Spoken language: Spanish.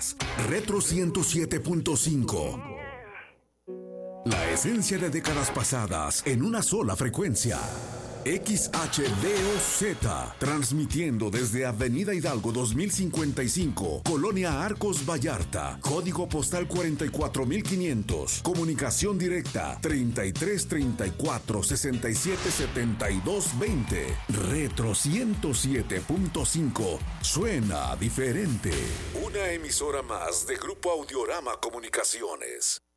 pasadas. Retro 107.5. La esencia de décadas pasadas en una sola frecuencia. XHDOZ, transmitiendo desde Avenida Hidalgo 2055, Colonia Arcos Vallarta, código postal 44500, comunicación directa 3334-677220. Retro 107.5, suena diferente. Una emisora más de Grupo Audiorama Comunicaciones.